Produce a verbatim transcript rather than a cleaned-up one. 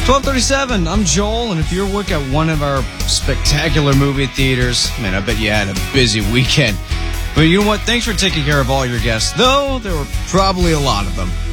twelve thirty-seven, I'm Joel, and if you're working at one of our spectacular movie theaters, man, I bet you had a busy weekend. But you know what? Thanks for taking care of all your guests, though there were probably a lot of them.